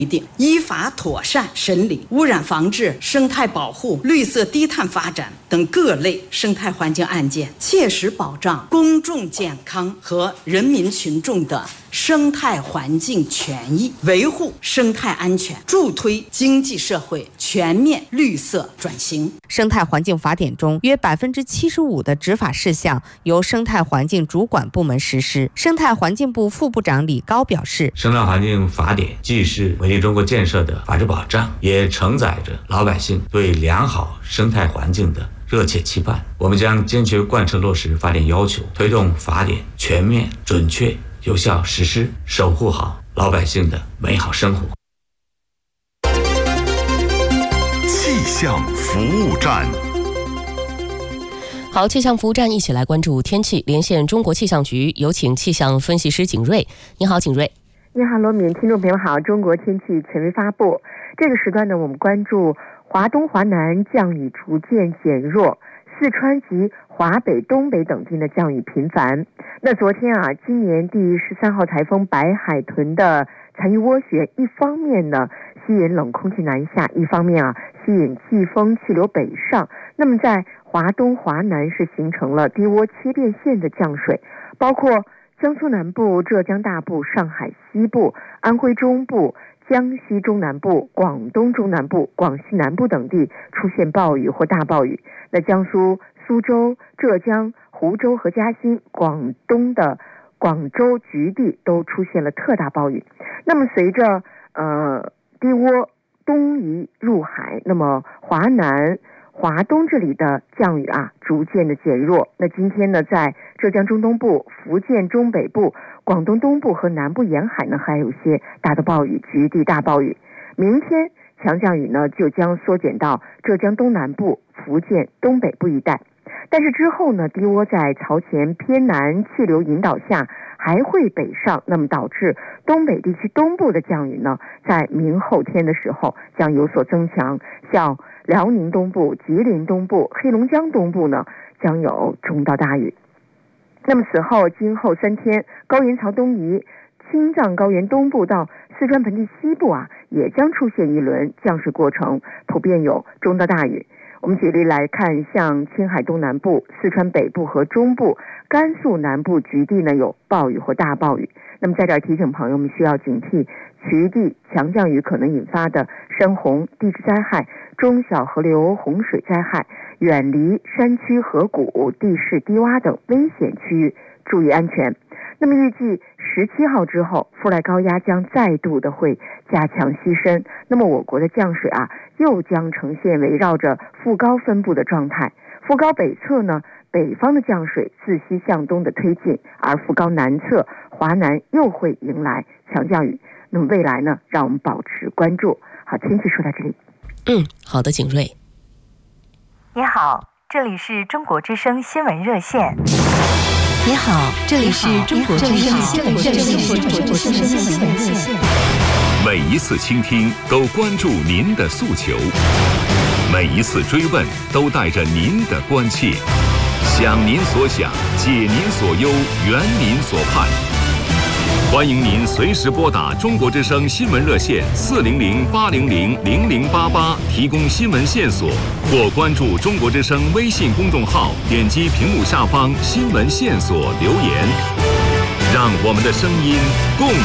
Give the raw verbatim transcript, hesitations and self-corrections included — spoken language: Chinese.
定，依法妥善审理污染防治、生态保护、绿色低碳发展等各类生态环境案件，切实保障公众健康和人民群众的生态环境权益，维护生态安全，助推经济社会全面绿色转型。 生态环境法典中，约百分之七十五的执法事项由生态环境主管部门实施。生态环境部副部长李高表示， 生态环境法典既是伟力中国建设的法治保障，也承载着老百姓对良好生态环境的热切期盼。我们将坚决贯彻落实法典要求，推动法典全面、准确、有效实施，守护好老百姓的美好生活。 气象服务站。 好，气象服务站一起来关注天气，连线中国气象局，有请气象分析师景瑞。你好，景瑞。 你好，罗敏，听众朋友好。中国天气权威发布，这个时段呢，我们关注华东、华南降雨逐渐减弱，四川及华北、东北等地的降雨频繁。那昨天啊，今年第十三号台风白海豚的残余涡旋，一方面呢吸引冷空气南下，一方面啊吸引季风气流北上。那么在华东、华南是形成了低涡切变线的降水，包括江苏南部、浙江大部、上海西部、安徽中部、江西中南部、广东中南部、广西南部等地出现暴雨或大暴雨。那江苏、苏州、浙江、湖州和嘉兴、广东的广州局地都出现了特大暴雨。那么随着呃低涡东移入海，那么华南、华东这里的降雨啊逐渐的减弱。那今天呢，在浙江中东部、福建中北部、广东东部和南部沿海呢，还有一些大的暴雨，局地大暴雨。明天强降雨呢就将缩减到浙江东南部、福建东北部一带。但是之后呢，低涡在朝前偏南气流引导下还会北上，那么导致东北地区东部的降雨呢，在明后天的时候将有所增强，像辽宁东部、吉林东部、黑龙江东部呢，将有中到大雨。那么此后今后三天，高原槽东移，青藏高原东部到四川盆地西部啊，也将出现一轮降水过程，普遍有中到大雨。我们举例来看，像青海东南部、四川北部和中部、甘肃南部局地呢有暴雨或大暴雨。那么在这儿提醒朋友们需要警惕局地强降雨可能引发的山洪、地质灾害、中小河流洪水灾害，远离山区河谷、地势低洼等危险区域，注意安全。那么预计十七号之后，副来高压将再度的会加强西伸，那么我国的降水啊又将呈现围绕着副高分布的状态。副高北侧呢，北方的降水自西向东的推进，而副高南侧华南又会迎来强降雨。那么未来呢，让我们保持关注。好，天气说到这里。 嗯，好的，景瑞。 你好，这里是中国之声新闻热线。 你好，这里是中国之声新闻热线。 每一次倾听都关注您的诉求，每一次追问都带着您的关切，想您所想，解您所忧，圆您所盼。欢迎您随时拨打中国之声新闻热线四零零八零零零零八八提供新闻线索，或关注中国之声微信公众号，点击屏幕下方新闻线索留言，让我们的声音共